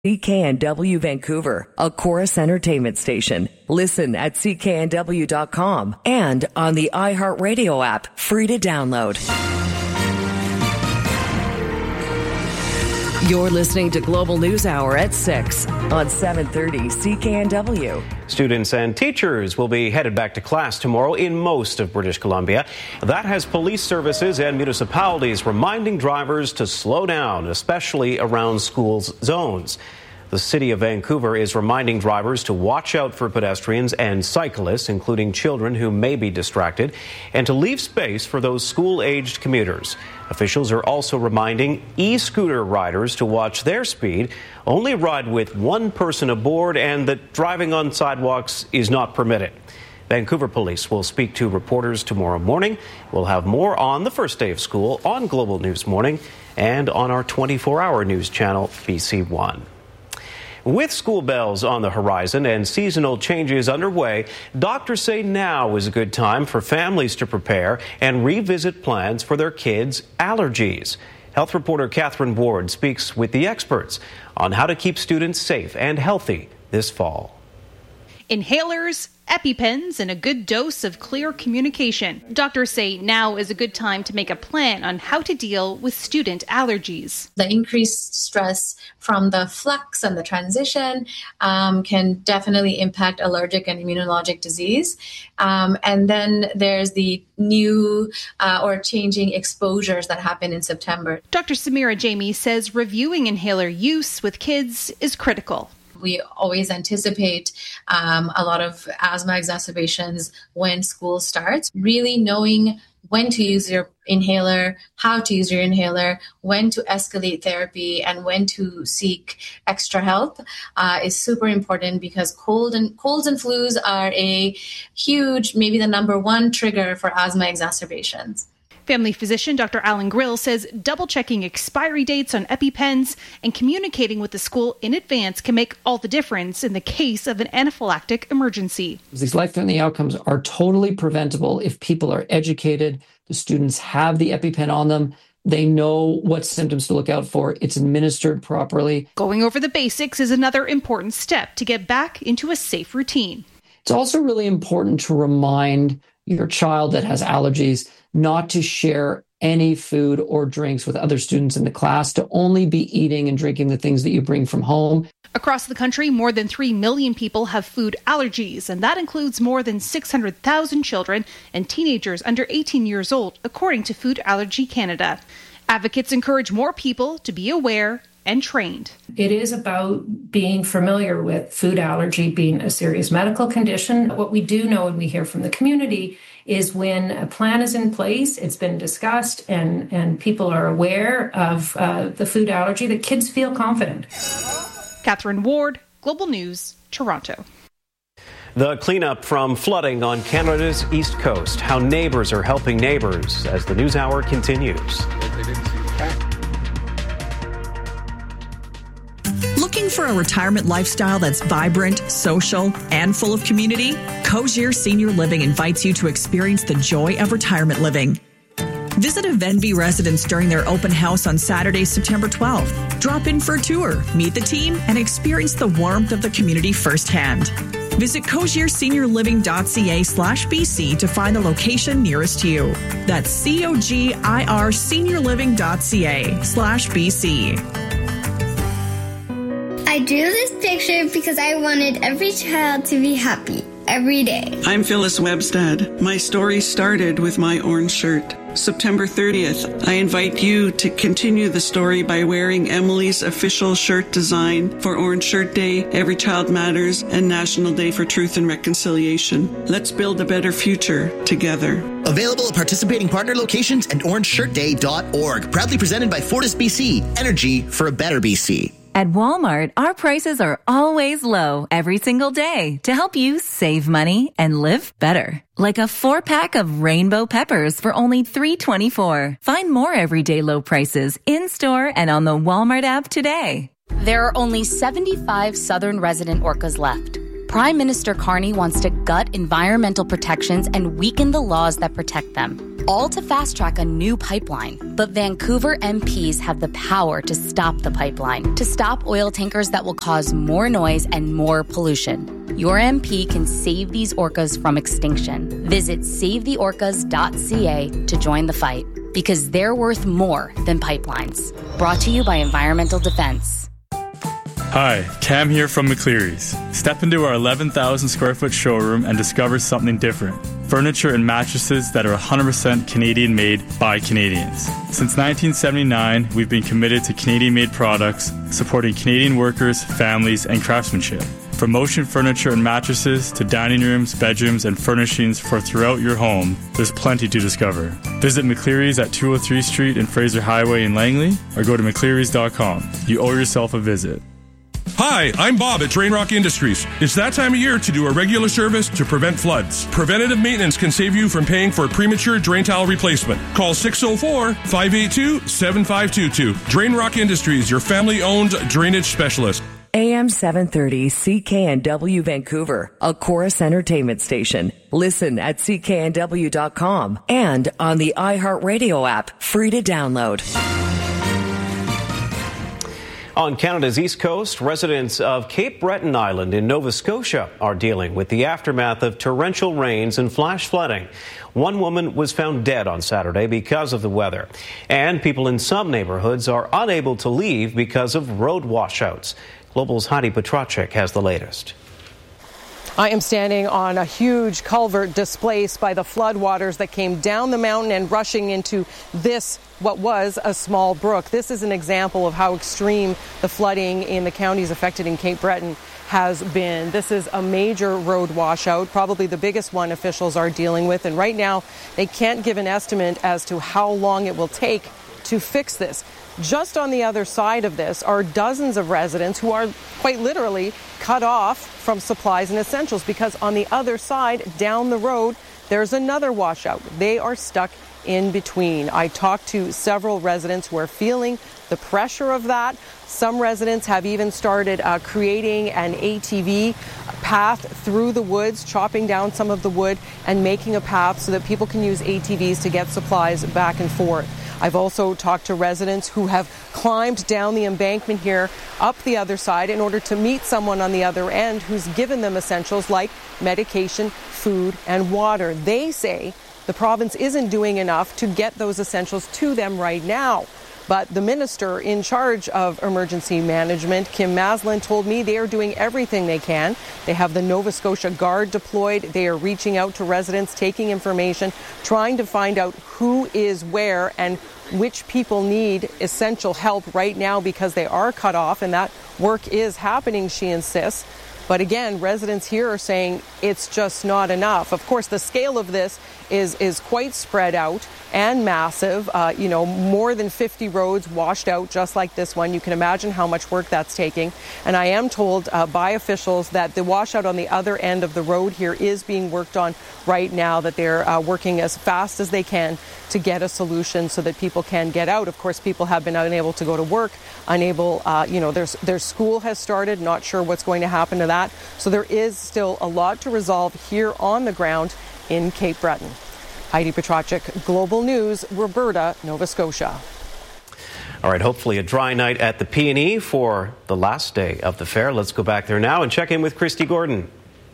CKNW Vancouver, a Chorus Entertainment station. Listen at cknw.com and on the iHeartRadio app, free to download. You're listening to Global News Hour at 6 on 730 CKNW. Students and teachers will be headed back to class tomorrow in most of British Columbia. That has police services and municipalities reminding drivers to slow down, especially around school zones. The city of Vancouver is reminding drivers to watch out for pedestrians and cyclists, including children who may be distracted, and to leave space for those school-aged commuters. Officials are also reminding e-scooter riders to watch their speed, only ride with one person aboard, and that driving on sidewalks is not permitted. Vancouver Police will speak to reporters tomorrow morning. We'll have more on the first day of school on Global News Morning and on our 24-hour news channel, BC1. With school bells on the horizon and seasonal changes underway, doctors say now is a good time for families to prepare and revisit plans for their kids' allergies. Health reporter Catherine Ward speaks with the experts on how to keep students safe and healthy this fall. Inhalers, EpiPens, and a good dose of clear communication. Doctors say now is a good time to make a plan on how to deal with student allergies. The increased stress from the flux and the transition can definitely impact allergic and immunologic disease. And then there's the new or changing exposures that happen in September. Dr. Samira Jamie says reviewing inhaler use with kids is critical. We always anticipate a lot of asthma exacerbations when school starts. Really knowing when to use your inhaler, how to use your inhaler, when to escalate therapy, and when to seek extra help is super important, because colds and flus are a huge, maybe the number one trigger for asthma exacerbations. Family physician Dr. Alan Grill says double-checking expiry dates on EpiPens and communicating with the school in advance can make all the difference in the case of an anaphylactic emergency. These life-threatening outcomes are totally preventable if people are educated, the students have the EpiPen on them, they know what symptoms to look out for, it's administered properly. Going over the basics is another important step to get back into a safe routine. It's also really important to remind your child that has allergies not to share any food or drinks with other students in the class, to only be eating and drinking the things that you bring from home. Across the country, more than 3 million people have food allergies, and that includes more than 600,000 children and teenagers under 18 years old, according to Food Allergy Canada. Advocates encourage more people to be aware and trained. It is about being familiar with food allergy being a serious medical condition. What we do know and we hear from the community is when a plan is in place, it's been discussed, and people are aware of the food allergy, that kids feel confident. Catherine Ward, Global News, Toronto. The cleanup from flooding on Canada's East Coast, how neighbors are helping neighbors as the News Hour continues. Looking for a retirement lifestyle that's vibrant, social, and full of community? Cozier Senior Living invites you to experience the joy of retirement living. Visit a Venby residence during their open house on Saturday, September 12th. Drop in for a tour, meet the team, and experience the warmth of the community firsthand. Visit cozierseniorliving.ca/BC to find the location nearest you. That's COGIRseniorliving.ca/BC. I drew this picture because I wanted every child to be happy every day. I'm Phyllis Webstad. My story started with my orange shirt. September 30th, I invite you to continue the story by wearing Emily's official shirt design for Orange Shirt Day, Every Child Matters, and National Day for Truth and Reconciliation. Let's build a better future together. Available at participating partner locations and orangeshirtday.org. Proudly presented by Fortis BC. Energy for a better BC. At Walmart, our prices are always low every single day to help you save money and live better. Like a 4-pack of rainbow peppers for only $3.24. Find more everyday low prices in-store and on the Walmart app today. There are only 75 southern resident orcas left. Prime Minister Carney wants to gut environmental protections and weaken the laws that protect them. all to fast-track a new pipeline. But Vancouver MPs have the power to stop the pipeline, to stop oil tankers that will cause more noise and more pollution. Your MP can save these orcas from extinction. Visit savetheorcas.ca to join the fight, because they're worth more than pipelines. Brought to you by Environmental Defense. Hi, Cam here from McCleary's. Step into our 11,000 square foot showroom and discover something different. Furniture and mattresses that are 100% Canadian made by Canadians. Since 1979, we've been committed to Canadian made products, supporting Canadian workers, families, and craftsmanship. From motion furniture and mattresses to dining rooms, bedrooms, and furnishings for throughout your home, there's plenty to discover. Visit McCleary's at 203 Street and Fraser Highway in Langley, or go to mcclearys.com. You owe yourself a visit. Hi, I'm Bob at Drain Rock Industries. It's that time of year to do a regular service to prevent floods. Preventative maintenance can save you from paying for premature drain tile replacement. Call 604-582-7522. Drain Rock Industries, your family-owned drainage specialist. AM 730 CKNW Vancouver, a Chorus Entertainment station. Listen at cknw.com and on the iHeartRadio app, free to download. On Canada's east coast, residents of Cape Breton Island in Nova Scotia are dealing with the aftermath of torrential rains and flash flooding. One woman was found dead on Saturday because of the weather, and people in some neighborhoods are unable to leave because of road washouts. Global's Heidi Petracek has the latest. I am standing on a huge culvert displaced by the floodwaters that came down the mountain and rushing into this, what was a small brook. This is an example of how extreme the flooding in the counties affected in Cape Breton has been. This is a major road washout, probably the biggest one officials are dealing with. And right now, they can't give an estimate as to how long it will take to fix this. Just on the other side of this are dozens of residents who are quite literally cut off from supplies and essentials, because on the other side, down the road, there's another washout. They are stuck in between. I talked to several residents who are feeling the pressure of that. Some residents have even started creating an ATV path through the woods, chopping down some of the wood and making a path so that people can use ATVs to get supplies back and forth. I've also talked to residents who have climbed down the embankment here, up the other side, in order to meet someone on the other end who's given them essentials like medication, food, and water. They say the province isn't doing enough to get those essentials to them right now. But the minister in charge of emergency management, Kim Maslin, told me they are doing everything they can. They have the Nova Scotia Guard deployed. They are reaching out to residents, taking information, trying to find out who is where and which people need essential help right now, because they are cut off, and that work is happening, she insists. But again, residents here are saying it's just not enough. Of course, the scale of this is quite spread out and massive. More than 50 roads washed out just like this one. You can imagine how much work that's taking. And I am told by officials that the washout on the other end of the road here is being worked on right now, that they're working as fast as they can to get a solution so that people can get out. Of course, people have been unable to go to work, their school has started, not sure what's going to happen to that. So there is still a lot to resolve here on the ground in Cape Breton. Heidi Petracek, Global News, Roberta, Nova Scotia. All right, hopefully a dry night at the P&E for the last day of the fair. Let's go back there now and check in with Christy Gordon.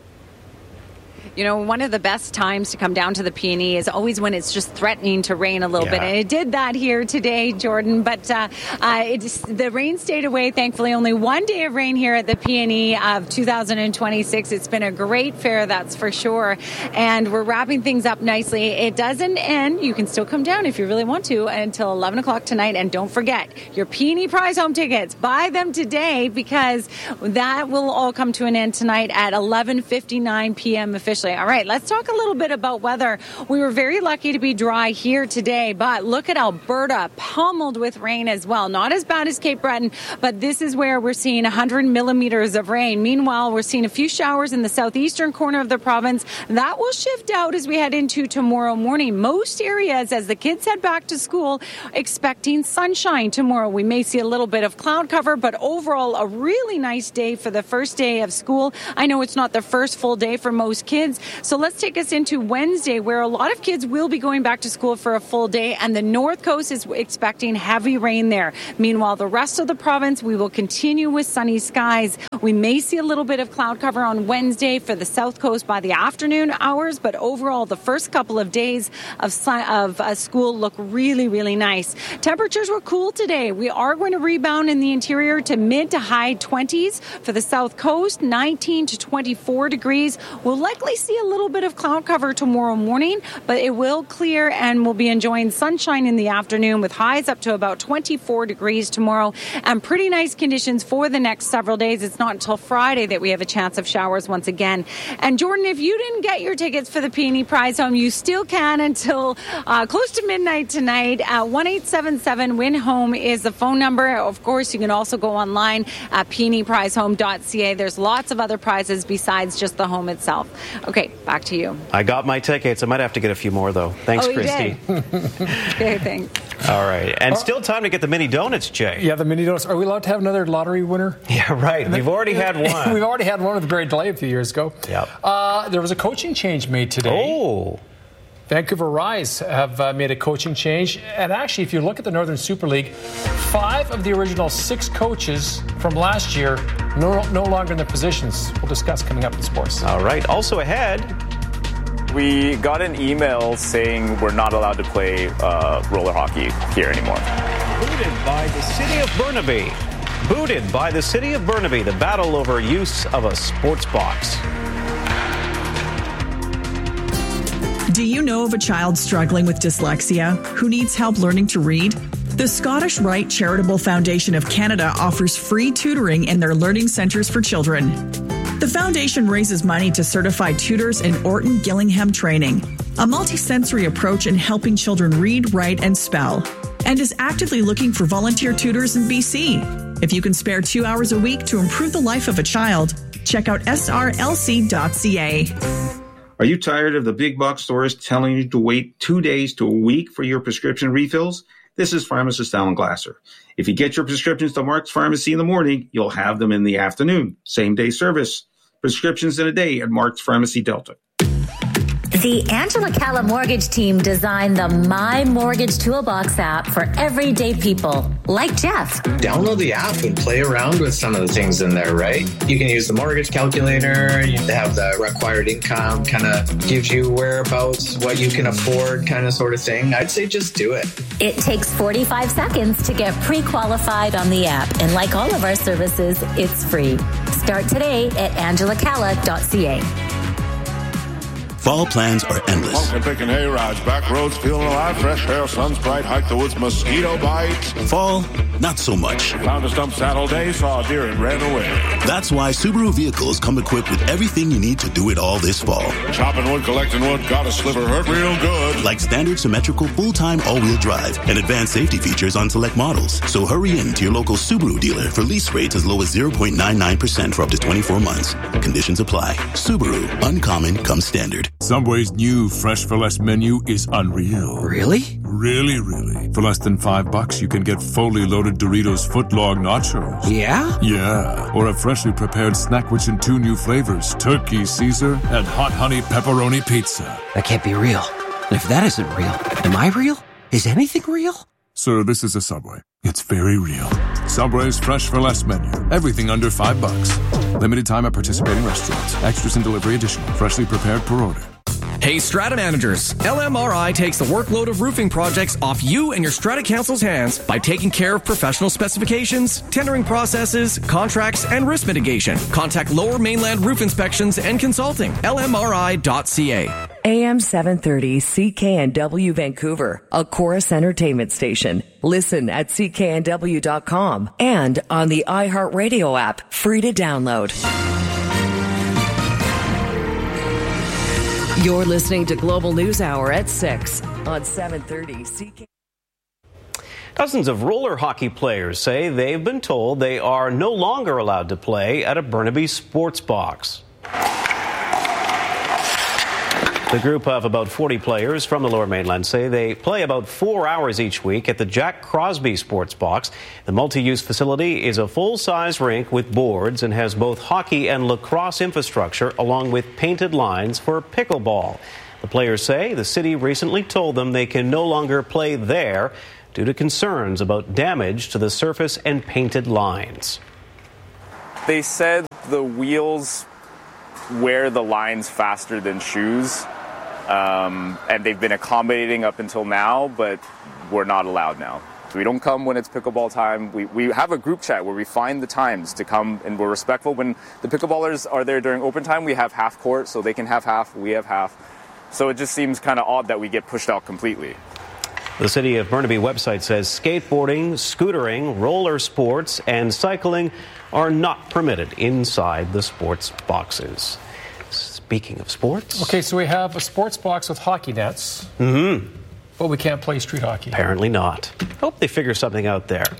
You know, one of the best times to come down to the P&E is always when it's just threatening to rain a little bit. And it did that here today, Jordan. But the rain stayed away, thankfully. Only one day of rain here at the P&E of 2026. It's been a great fair, that's for sure. And we're wrapping things up nicely. It doesn't end. You can still come down if you really want to until 11 o'clock tonight. And don't forget your P&E prize home tickets. Buy them today, because that will all come to an end tonight at 11:59 p.m. officially. All right, let's talk a little bit about weather. We were very lucky to be dry here today, but look at Alberta, pummeled with rain as well. Not as bad as Cape Breton, but this is where we're seeing 100 millimeters of rain. Meanwhile, we're seeing a few showers in the southeastern corner of the province. That will shift out as we head into tomorrow morning. Most areas, as the kids head back to school, expecting sunshine tomorrow. We may see a little bit of cloud cover, but overall, a really nice day for the first day of school. I know it's not the first full day for most kids, kids. So let's take us into Wednesday, where a lot of kids will be going back to school for a full day, and the North Coast is expecting heavy rain there. Meanwhile, the rest of the province, we will continue with sunny skies. We may see a little bit of cloud cover on Wednesday for the South Coast by the afternoon hours, but overall, the first couple of days of school look really, really nice. Temperatures were cool today. We are going to rebound in the interior to mid to high 20s. For the South Coast, 19 to 24 degrees. We'll likely see a little bit of cloud cover tomorrow morning, but it will clear and we'll be enjoying sunshine in the afternoon with highs up to about 24 degrees tomorrow and pretty nice conditions for the next several days. It's not until Friday that we have a chance of showers once again. And Jordan, if you didn't get your tickets for the Peony Prize Home, you still can until close to midnight tonight. 1-877-WIN HOME is the phone number. Of course, you can also go online at peonyprizehome.ca. There's lots of other prizes besides just the home itself. Okay, back to you. I got my tickets. I might have to get a few more, though. Thanks, Christy. Okay, thanks. All right. And still time to get the mini donuts, Jay. Yeah, the mini donuts. Are we allowed to have another lottery winner? Yeah, right. We've already had one. We've already had one with Barrie DeLay a few years ago. Yep. There was a coaching change made today. Oh. Vancouver Rise have made a coaching change. And actually, if you look at the Northern Super League, 5 of the original 6 coaches from last year no longer in their positions. We'll discuss coming up in sports. All right. Also ahead, we got an email saying we're not allowed to play roller hockey here anymore. Booted by the city of Burnaby. Booted by the city of Burnaby. The battle over use of a sports box. Do you know of a child struggling with dyslexia who needs help learning to read? The Scottish Rite Charitable Foundation of Canada offers free tutoring in their learning centres for children. The foundation raises money to certify tutors in Orton Gillingham training, a multisensory approach in helping children read, write, and spell, and is actively looking for volunteer tutors in BC. If you can spare 2 hours a week to improve the life of a child, check out srlc.ca. Are you tired of the big box stores telling you to wait 2 days to a week for your prescription refills? This is pharmacist Alan Glasser. If you get your prescriptions to Mark's Pharmacy in the morning, you'll have them in the afternoon. Same-day service. Prescriptions in a day at Mark's Pharmacy Delta. The Angela Calla Mortgage team designed the My Mortgage Toolbox app for everyday people, like Jeff. Download the app and play around with some of the things in there, right? You can use the mortgage calculator, you have the required income, kind of gives you whereabouts, what you can afford, kind of sort of thing. I'd say just do it. It takes 45 seconds to get pre-qualified on the app, and like all of our services, it's free. Start today at angelacalla.ca. Fall plans are endless. Pumpkin picking hay rides, back roads feeling alive, fresh air, sun's bright, hike the woods, mosquito bites. Fall, not so much. Found a stump saddle day, saw a deer and ran away. That's why Subaru vehicles come equipped with everything you need to do it all this fall. Chopping wood, collecting wood, got a sliver, hurt real good. Like standard symmetrical full-time all-wheel drive and advanced safety features on select models. So hurry in to your local Subaru dealer for lease rates as low as 0.99% for up to 24 months. Conditions apply. Subaru, uncommon comes standard. Subway's new Fresh for Less menu is unreal. Really? Really, really. For less than $5, you can get fully loaded Doritos footlong nachos. Yeah? Yeah. Or a freshly prepared snack rich in 2 new flavors, Turkey Caesar and Hot Honey Pepperoni Pizza. That can't be real. And if that isn't real, am I real? Is anything real? Sir, this is a Subway. It's very real. Subway's Fresh for Less menu. Everything under $5. Limited time at participating restaurants. Extras and delivery additional. Freshly prepared per order. Hey, Strata managers. LMRI takes the workload of roofing projects off you and your Strata Council's hands by taking care of professional specifications, tendering processes, contracts, and risk mitigation. Contact Lower Mainland Roof Inspections and Consulting. LMRI.ca. AM 730 CKNW Vancouver, a Chorus Entertainment station. Listen at cknw.com and on the iHeartRadio app, free to download. You're listening to Global News Hour at 6 on 730 CK. Dozens of roller hockey players say they've been told they are no longer allowed to play at a Burnaby sports box. The group of about 40 players from the Lower Mainland say they play about 4 hours each week at the Jack Crosby Sports Box. The multi-use facility is a full-size rink with boards and has both hockey and lacrosse infrastructure along with painted lines for pickleball. The players say the city recently told them they can no longer play there due to concerns about damage to the surface and painted lines. They said the wheels wear the lines faster than shoes. And they've been accommodating up until now, but we're not allowed now. So we don't come when it's pickleball time. We have a group chat where we find the times to come, and we're respectful. When the pickleballers are there during open time, we have half court, so they can have half, we have half. So it just seems kind of odd that we get pushed out completely. The City of Burnaby website says skateboarding, scootering, roller sports, and cycling are not permitted inside the sports boxes. Speaking of sports. Okay, so we have a sports box with hockey nets. Mm-hmm. But we can't play street hockey. Apparently not. Hope they figure something out there.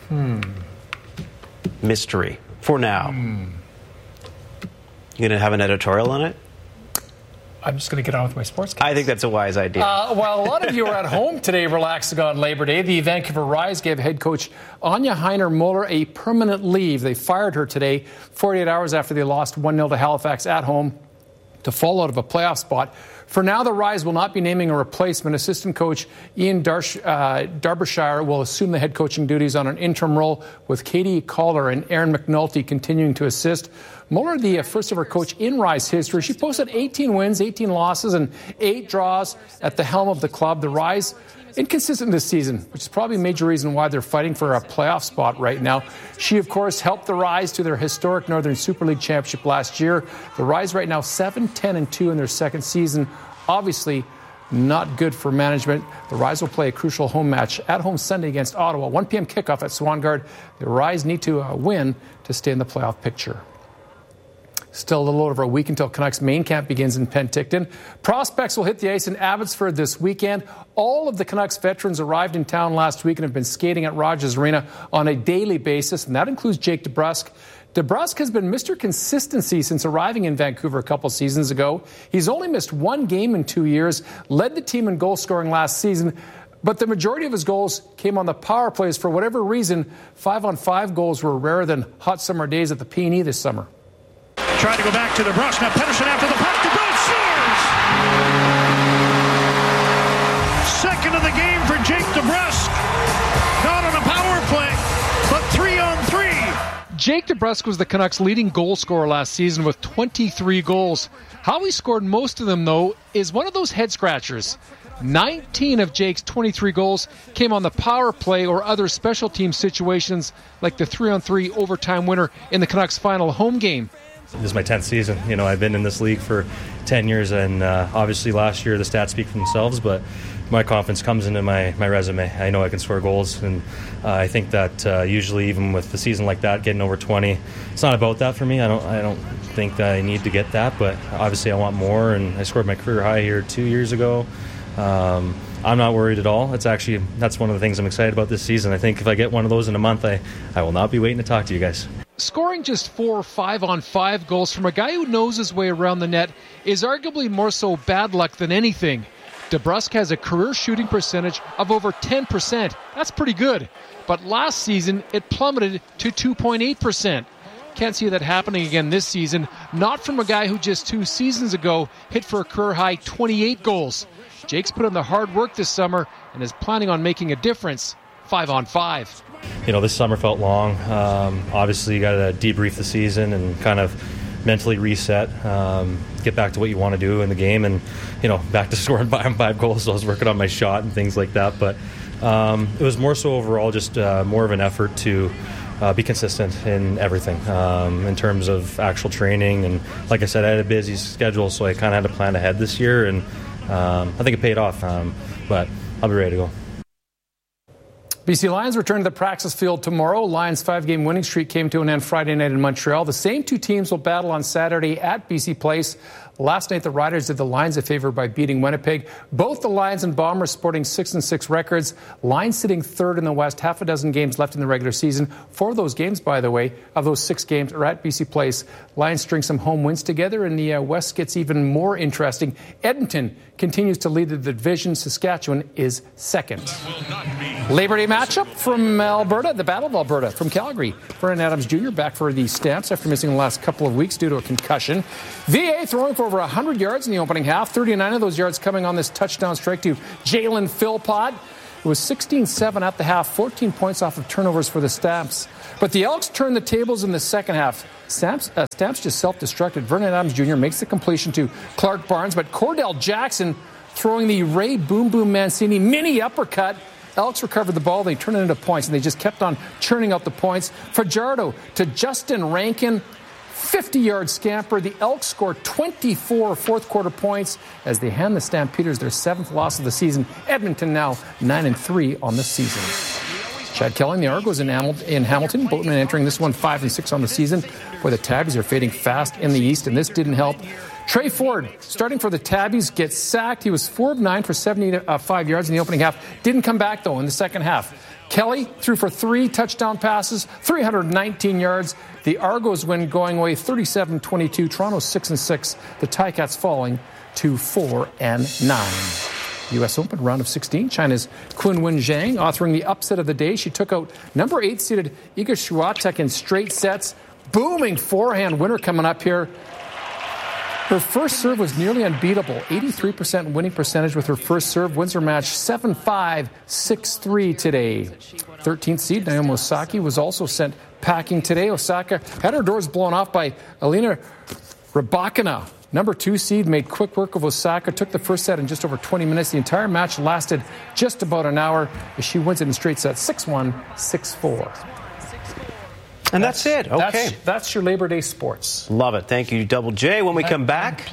Mystery. For now. You going to have an editorial on it? I'm just going to get on with my sports case. I think that's a wise idea. While a lot of you are at home today relaxing on Labor Day, the Vancouver Rise gave head coach Anya Heiner-Muller a permanent leave. They fired her today, 48 hours after they lost 1-0 to Halifax at home to fall out of a playoff spot. For now, the Rise will not be naming a replacement. Assistant coach Ian Darbyshire will assume the head coaching duties on an interim role, with Katie Calder and Aaron McNulty continuing to assist. Muller, the first-ever coach in Rise history, she posted 18 wins, 18 losses, and 8 draws at the helm of the club. The Rise inconsistent this season, which is probably a major reason why they're fighting for a playoff spot right now. She, of course, helped the Rise to their historic Northern Super League championship last year. The Rise right now 7-10-2 in their second season. Obviously, not good for management. The Rise will play a crucial home match at home Sunday against Ottawa. 1 p.m. kickoff at Swangard. The Rise need to win to stay in the playoff picture. Still a little over a week until Canucks main camp begins in Penticton. Prospects will hit the ice in Abbotsford this weekend. All of the Canucks veterans arrived in town last week and have been skating at Rogers Arena on a daily basis, and that includes Jake DeBrusk. DeBrusk has been Mr. Consistency since arriving in Vancouver a couple seasons ago. He's only missed 1 game in 2 years, led the team in goal scoring last season, but the majority of his goals came on the power plays. For whatever reason, 5-on-5 goals were rarer than hot summer days at the P&E this summer. Trying to go back to DeBrusk. Now Pettersson after the puck. DeBrusk scores! Second of the game for Jake DeBrusk. Not on a power play, but 3-on-3. Jake DeBrusk was the Canucks' leading goal scorer last season with 23 goals. How he scored most of them, though, is one of those head-scratchers. 19 of Jake's 23 goals came on the power play or other special team situations, like the 3-on-3 overtime winner in the Canucks' final home game. This is my 10th season. You know, I've been in this league for 10 years, and obviously last year the stats speak for themselves, but my confidence comes into my resume. I know I can score goals, and I think that usually even with a season like that, getting over 20, it's not about that for me. I don't think that I need to get that, but obviously I want more, and I scored my career high here 2 years ago. I'm not worried at all. That's one of the things I'm excited about this season. I think if I get one of those in a month, I will not be waiting to talk to you guys. Scoring just 4 5-on-5 goals from a guy who knows his way around the net is arguably more so bad luck than anything. DeBrusk has a career shooting percentage of over 10%. That's pretty good. But last season, it plummeted to 2.8%. Can't see that happening again this season. Not from a guy who just 2 seasons ago hit for a career high 28 goals. Jake's put in the hard work this summer and is planning on making a difference 5-on-5. You know, this summer felt long. Obviously, you got to debrief the season and kind of mentally reset, get back to what you want to do in the game, and, you know, back to scoring 5 goals. So I was working on my shot and things like that. But it was more so overall just more of an effort to be consistent in everything in terms of actual training. And like I said, I had a busy schedule, so I kind of had to plan ahead this year, and I think it paid off. But I'll be ready to go. BC Lions return to the Praxis Field tomorrow. Lions' 5-game winning streak came to an end Friday night in Montreal. The same 2 teams will battle on Saturday at BC Place. Last night, the Riders did the Lions a favor by beating Winnipeg. Both the Lions and Bombers sporting 6-6 records. Lions sitting third in the West, half a dozen games left in the regular season. 4 of those games, by the way, of those 6 games are at BC Place. Lions string some home wins together, and the West gets even more interesting. Edmonton continues to lead the division. Saskatchewan is second. Labor Day matchup from Alberta, the Battle of Alberta from Calgary. Vernon Adams Jr. back for the Stamps after missing the last couple of weeks due to a concussion. VA throwing for over 100 yards in the opening half, 39 of those yards coming on this touchdown strike to Jalen Philpott. It was 16-7 at the half, 14 points off of turnovers for the Stamps. But the Elks turned the tables in the second half. Stamps just self-destructed. Vernon Adams Jr. makes the completion to Clark Barnes, but Cordell Jackson throwing the Ray Boom Boom Mancini mini uppercut. Elks recovered the ball. They turned it into points, and they just kept on churning out the points. Fajardo to Justin Rankin. 50-yard scamper. The Elks score 24 fourth-quarter points as they hand the Stampeders their 7th loss of the season. Edmonton now 9-3 on the season. Chad Kelly and the Argos in Hamilton. Boatman entering this one 5-6 on the season. Boy, the Tabbies are fading fast in the East, and this didn't help. Trey Ford, starting for the Tabbies, gets sacked. He was 4 of 9 for 75 yards in the opening half. Didn't come back, though, in the second half. Kelly threw for 3 touchdown passes, 319 yards. The Argos win going away 37-22. Toronto 6-6. The Ticats falling to 4-9. U.S. Open round of 16. China's Qinwen Zhang authoring the upset of the day. She took out number 8-seeded Iga Swiatek in straight sets. Booming forehand winner coming up here. Her first serve was nearly unbeatable. 83% winning percentage with her first serve. Wins her match 7-5, 6-3 today. 13th seed Naomi Osaka was also sent packing today. Osaka had her doors blown off by Alina Rybakina. Number 2 seed made quick work of Osaka. Took the first set in just over 20 minutes. The entire match lasted just about an hour as she wins it in straight sets 6-1, 6-4. And that's it. Okay. That's your Labor Day sports. Love it. Thank you, Double J. When we come back,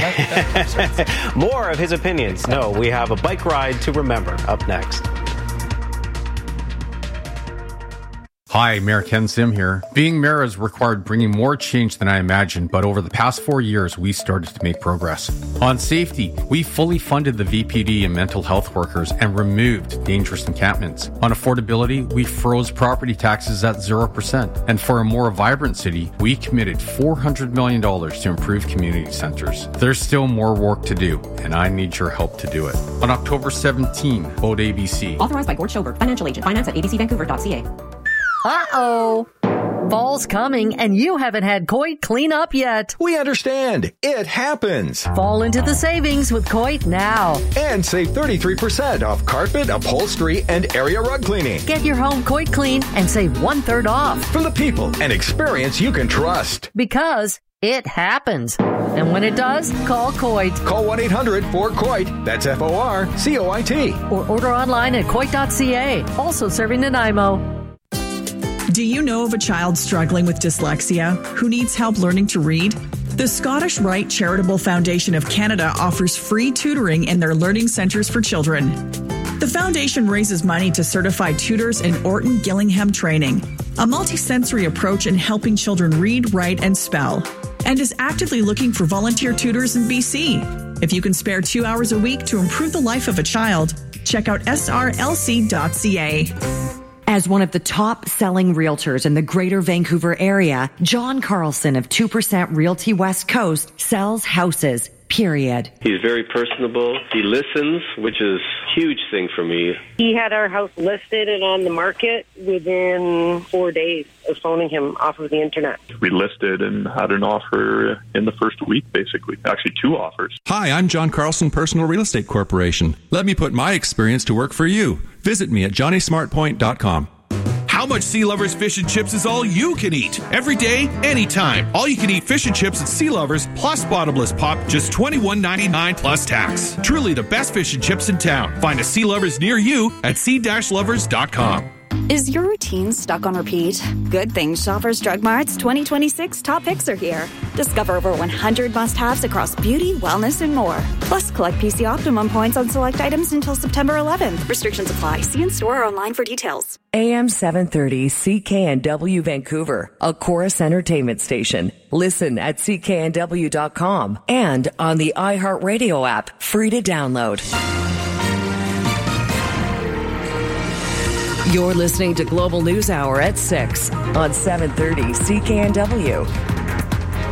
more of his opinions. No, we have a bike ride to remember up next. Hi, Mayor Ken Sim here. Being mayor has required bringing more change than I imagined, but over the past 4 years, we started to make progress. On safety, we fully funded the VPD and mental health workers and removed dangerous encampments. On affordability, we froze property taxes at 0%. And for a more vibrant city, we committed $400 million to improve community centers. There's still more work to do, and I need your help to do it. On October 17, vote ABC. Authorized by Gord Schoberg, financial agent, finance at abcvancouver.ca. Uh-oh. Fall's coming, and you haven't had Coit clean up yet. We understand. It happens. Fall into the savings with Coit now. And save 33% off carpet, upholstery, and area rug cleaning. Get your home Coit clean and save 1/3 off. From the people and experience you can trust. Because it happens. And when it does, call Coit. Call 1-800-4COIT. That's F-O-R-C-O-I-T. Or order online at Coit.ca. Also serving Nanaimo. Do you know of a child struggling with dyslexia who needs help learning to read? The Scottish Rite Charitable Foundation of Canada offers free tutoring in their learning centres for children. The foundation raises money to certify tutors in Orton Gillingham training, a multisensory approach in helping children read, write, and spell, and is actively looking for volunteer tutors in BC. If you can spare 2 hours a week to improve the life of a child, check out srlc.ca. As one of the top-selling realtors in the Greater Vancouver area, John Carlson of 2% Realty West Coast sells houses, period. He's very personable. He listens, which is a huge thing for me. He had our house listed and on the market within 4 days of phoning him off of the internet. We listed and had an offer in the first week, basically. Actually, 2 offers. Hi, I'm John Carlson, Personal Real Estate Corporation. Let me put my experience to work for you. Visit me at johnnysmartpoint.com. How much Sea Lovers fish and chips is all you can eat? Every day, anytime. All you can eat fish and chips at Sea Lovers plus bottomless pop, just $21.99 plus tax. Truly the best fish and chips in town. Find a Sea Lovers near you at sea-lovers.com. Is your routine stuck on repeat? Good thing Shoppers Drug Mart's 2026 top picks are here. Discover over 100 must-haves across beauty, wellness, and more. Plus, collect PC Optimum points on select items until September 11th. Restrictions apply. See in-store or online for details. AM 730 CKNW Vancouver, a Chorus Entertainment station. Listen at cknw.com and on the iHeartRadio app, free to download. You're listening to Global News Hour at 6 on 730 CKNW.